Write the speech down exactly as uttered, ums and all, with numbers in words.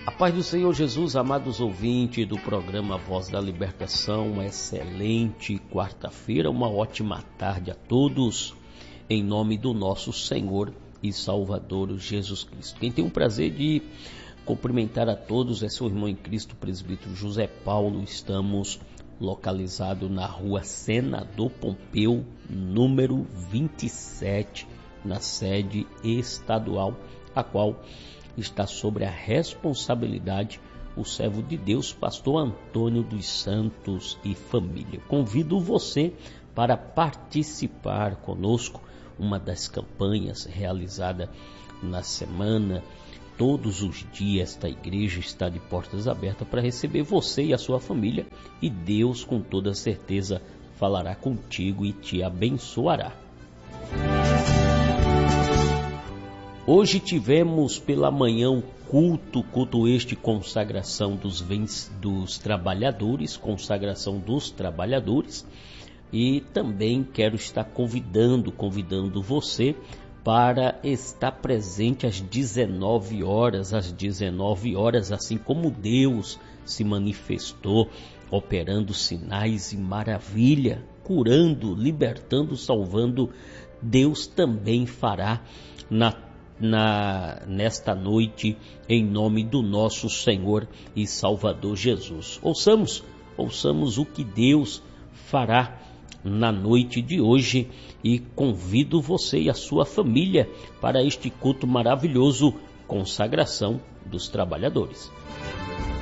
A paz do Senhor Jesus, amados ouvintes do programa Voz da Libertação, uma excelente quarta-feira, uma ótima tarde a todos, em nome do nosso Senhor e Salvador Jesus Cristo. Quem tem o prazer de cumprimentar a todos é seu irmão em Cristo, presbítero José Paulo. Estamos localizados na rua Senador Pompeu, número vinte e sete, na sede estadual, a qual está sobre a responsabilidade o servo de Deus, pastor Antônio dos Santos e família. Convido você para participar conosco, uma das campanhas realizada na semana. Todos os dias esta igreja está de portas abertas para receber você e a sua família, e Deus com toda certeza falará contigo e te abençoará. Hoje tivemos pela manhã o culto, culto este, consagração dos, dos trabalhadores, consagração dos trabalhadores, e também quero estar convidando, convidando você para estar presente às dezenove horas, às dezenove horas, assim como Deus se manifestou, operando sinais e maravilha, curando, libertando, salvando. Deus também fará na Na, nesta noite, em nome do nosso Senhor e Salvador Jesus. Ouçamos, ouçamos o que Deus fará na noite de hoje, e convido você e a sua família para este culto maravilhoso, consagração dos trabalhadores.